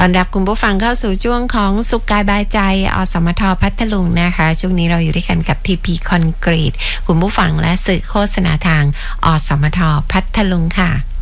อนรับคุณผู้ฟังเข้าสู่ช่วงของสุขกายบายใจอสมทพัทลุงนะคะช่วงนี้เราอยู่ด้วยกันกับ TP คอนกรีตคุณผู้ฟังและสื่อโฆษณาทางอสมทพัทลุงค่ะ